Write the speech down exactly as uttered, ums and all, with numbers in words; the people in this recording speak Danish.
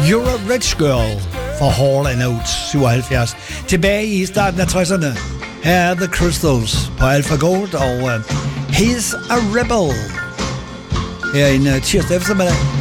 You're a Rich Girl for Hall and Oates, syvoghalvfjerds. Tilbage i starten af tresserne. Her er The Crystals på Alpha Gold, og uh, He's a Rebel. Her en uh, tirsdag eftermiddag.